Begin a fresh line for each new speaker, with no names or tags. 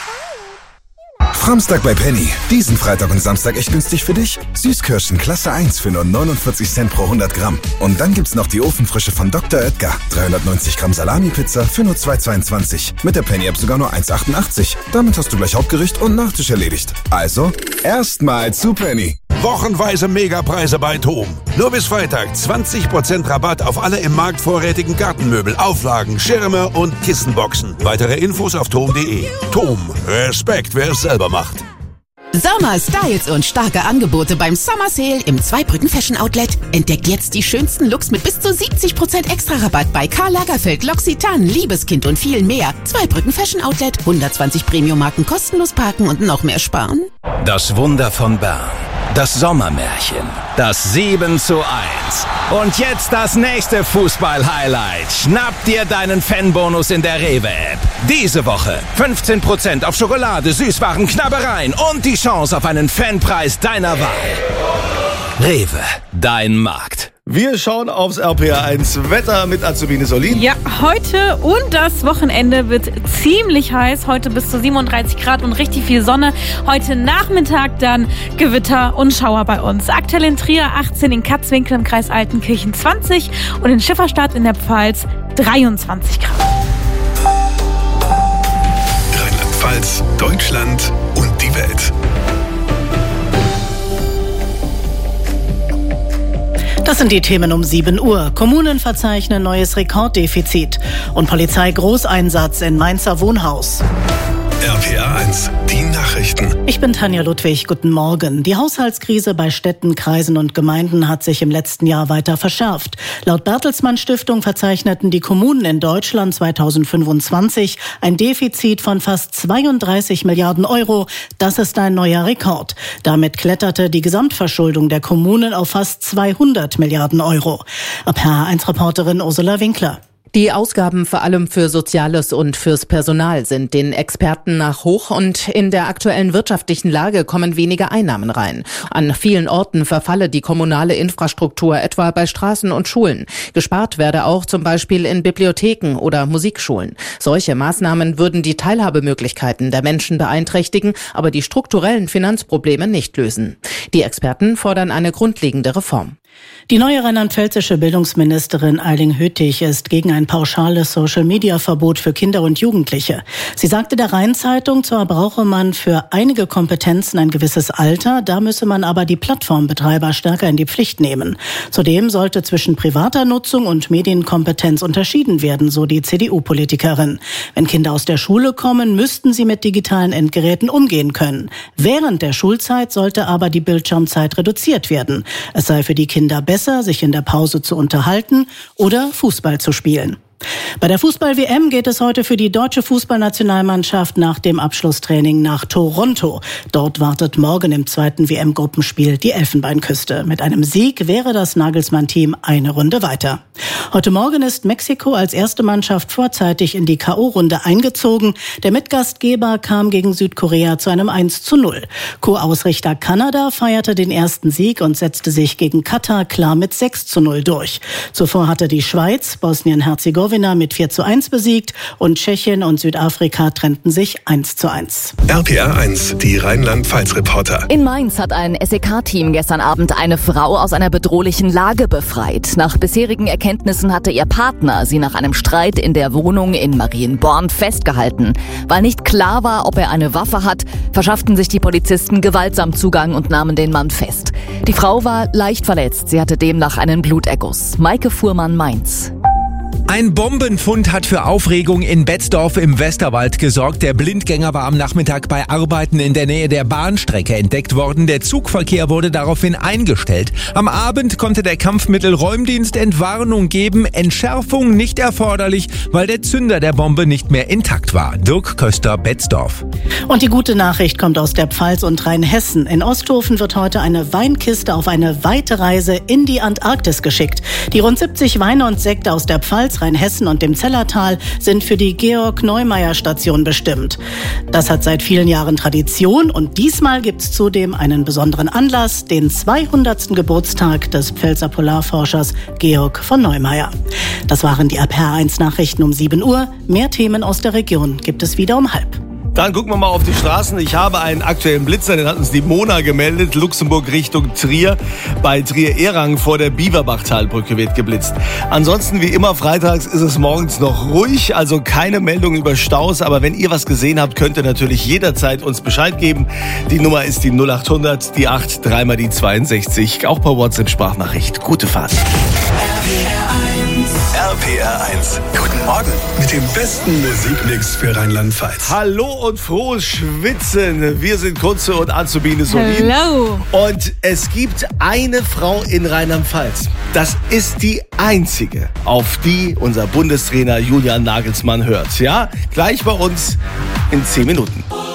Framstag bei Penny. Diesen Freitag und Samstag echt günstig für dich. Süßkirschen Klasse 1 für nur 49 Cent pro 100 Gramm. Und dann gibt's noch die Ofenfrische von Dr. Oetker. 390 Gramm Salami-Pizza für nur 2,22. Mit der Penny-App sogar nur 1,88. Damit hast du gleich Hauptgericht und Nachtisch erledigt. Also, erstmal zu Penny.
Wochenweise Megapreise bei TOM. Nur bis Freitag 20% Rabatt auf alle im Markt vorrätigen Gartenmöbel, Auflagen, Schirme und Kissenboxen. Weitere Infos auf tom.de. TOM. Respekt, wer es selber macht.
Sommer, Styles und starke Angebote beim Summer Sale im Zweibrücken Fashion Outlet. Entdeckt jetzt die schönsten Looks mit bis zu 70% Extra-Rabatt bei Karl Lagerfeld, L'Occitane, Liebeskind und viel mehr. Zweibrücken Fashion Outlet, 120 Premium-Marken kostenlos parken und noch mehr sparen.
Das Wunder von Bern. Das Sommermärchen. Das 7:1. Und jetzt das nächste Fußball-Highlight. Schnapp dir deinen Fanbonus in der Rewe-App. Diese Woche 15% auf Schokolade, Süßwaren, Knabbereien und die Chance auf einen Fanpreis deiner Wahl. Rewe, dein Markt.
Wir schauen aufs RPR1 Wetter mit Azubine Solin.
Ja, heute und das Wochenende wird ziemlich heiß. Heute bis zu 37 Grad und richtig viel Sonne. Heute Nachmittag dann Gewitter und Schauer bei uns. Aktuell in Trier 18, in Katzwinkel im Kreis Altenkirchen 20 und in Schifferstadt in der Pfalz 23 Grad.
Rheinland-Pfalz, Deutschland und die Welt.
Das sind die Themen um 7 Uhr. Kommunen verzeichnen neues Rekorddefizit und Polizei-Großeinsatz in Mainzer Wohnhaus.
RPR1, die Nachrichten.
Ich bin Tanja Ludwig, guten Morgen. Die Haushaltskrise bei Städten, Kreisen und Gemeinden hat sich im letzten Jahr weiter verschärft. Laut Bertelsmann Stiftung verzeichneten die Kommunen in Deutschland 2025 ein Defizit von fast 32 Milliarden Euro. Das ist ein neuer Rekord. Damit kletterte die Gesamtverschuldung der Kommunen auf fast 200 Milliarden Euro. RPR1-Reporterin Ursula Winkler.
Die Ausgaben vor allem für Soziales und fürs Personal sind den Experten nach hoch und in der aktuellen wirtschaftlichen Lage kommen weniger Einnahmen rein. An vielen Orten verfalle die kommunale Infrastruktur, etwa bei Straßen und Schulen. Gespart werde auch zum Beispiel in Bibliotheken oder Musikschulen. Solche Maßnahmen würden die Teilhabemöglichkeiten der Menschen beeinträchtigen, aber die strukturellen Finanzprobleme nicht lösen. Die Experten fordern eine grundlegende Reform.
Die neue rheinland-pfälzische Bildungsministerin Eiling Hüttich ist gegen ein pauschales Social-Media-Verbot für Kinder und Jugendliche. Sie sagte der Rhein-Zeitung, zwar brauche man für einige Kompetenzen ein gewisses Alter, da müsse man aber die Plattformbetreiber stärker in die Pflicht nehmen. Zudem sollte zwischen privater Nutzung und Medienkompetenz unterschieden werden, so die CDU-Politikerin. Wenn Kinder aus der Schule kommen, müssten sie mit digitalen Endgeräten umgehen können. Während der Schulzeit sollte aber die Bildschirmzeit reduziert werden. Es sei für die Kinder besser, sich in der Pause zu unterhalten oder Fußball zu spielen. Bei der Fußball-WM geht es heute für die deutsche Fußballnationalmannschaft nach dem Abschlusstraining nach Toronto. Dort wartet morgen im zweiten WM-Gruppenspiel die Elfenbeinküste. Mit einem Sieg wäre das Nagelsmann-Team eine Runde weiter. Heute Morgen ist Mexiko als erste Mannschaft vorzeitig in die K.O.-Runde eingezogen. Der Mitgastgeber kam gegen Südkorea zu einem 1:0. Co-Ausrichter Kanada feierte den ersten Sieg und setzte sich gegen Katar klar mit 6:0 durch. Zuvor hatte die Schweiz Bosnien-Herzegowina mit 4:1 besiegt und Tschechien und Südafrika trennten sich 1:1.
RPR1, die Rheinland-Pfalz-Reporter.
In Mainz hat ein SEK-Team gestern Abend eine Frau aus einer bedrohlichen Lage befreit. Nach bisherigen Erkenntnissen hatte ihr Partner sie nach einem Streit in der Wohnung in Marienborn festgehalten. Weil nicht klar war, ob er eine Waffe hat, verschafften sich die Polizisten gewaltsam Zugang und nahmen den Mann fest. Die Frau war leicht verletzt. Sie hatte demnach einen Bluterguss. Maike Fuhrmann, Mainz.
Ein Bombenfund hat für Aufregung in Betzdorf im Westerwald gesorgt. Der Blindgänger war am Nachmittag bei Arbeiten in der Nähe der Bahnstrecke entdeckt worden. Der Zugverkehr wurde daraufhin eingestellt. Am Abend konnte der Kampfmittelräumdienst Entwarnung geben. Entschärfung nicht erforderlich, weil der Zünder der Bombe nicht mehr intakt war. Dirk Köster, Betzdorf.
Und die gute Nachricht kommt aus der Pfalz und Rheinhessen. In Osthofen wird heute eine Weinkiste auf eine weite Reise in die Antarktis geschickt. Die rund 70 Weine und Sekte aus der Pfalz, Rheinhessen und dem Zellertal sind für die Georg-Neumeier-Station bestimmt. Das hat seit vielen Jahren Tradition und diesmal gibt es zudem einen besonderen Anlass, den 200. Geburtstag des Pfälzer Polarforschers Georg von Neumeier. Das waren die RPR1 Nachrichten um 7 Uhr. Mehr Themen aus der Region gibt es wieder um 12:30.
Dann gucken wir mal auf die Straßen. Ich habe einen aktuellen Blitzer, den hat uns die Mona gemeldet. Luxemburg Richtung Trier. Bei Trier-Erang vor der Bieberbachtalbrücke wird geblitzt. Ansonsten wie immer freitags ist es morgens noch ruhig, also keine Meldung über Staus. Aber wenn ihr was gesehen habt, könnt ihr natürlich jederzeit uns Bescheid geben. Die Nummer ist die 0800, die 8, 3 mal die 62. Auch per WhatsApp-Sprachnachricht. Gute Fahrt.
RPR 1. Guten Morgen mit dem besten Musikmix für Rheinland-Pfalz.
Hallo und frohes Schwitzen. Wir sind Kunze und Azubine Solin.
Hallo.
Und es gibt eine Frau in Rheinland-Pfalz. Das ist die einzige, auf die unser Bundestrainer Julian Nagelsmann hört. Ja, gleich bei uns in 10 Minuten.